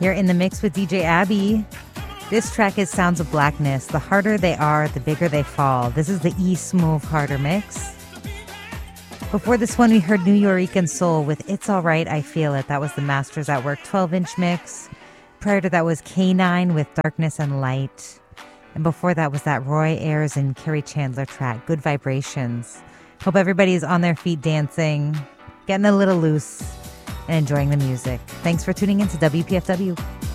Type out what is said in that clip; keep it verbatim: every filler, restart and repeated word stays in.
You're in the mix with D J Abby. This track is Sounds of Blackness. The harder they are, the bigger they fall. This is the E-Smooth Harder mix. Before this one, we heard Nuyorican Soul with It's Alright, I Feel It. That was the Masters at Work twelve-inch mix. Prior to that was K nine with Darkness and Light. And before that was that Roy Ayers and Kerry Chandler track, Good Vibrations. Hope everybody's on their feet dancing, getting a little loose, and enjoying the music. Thanks for tuning in to W P F W.